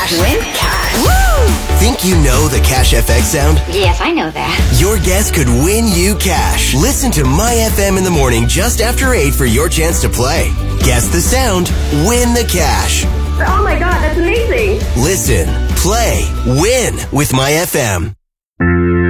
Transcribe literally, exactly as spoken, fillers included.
cash. Win cash. Woo! Think you know the Cash F X sound? Yes, I know that. Your guess could win you cash. Listen to My F M in the morning just after eight for your chance to play. Guess the sound, win the cash. Oh my God, that's amazing. Listen, play, win with My F M.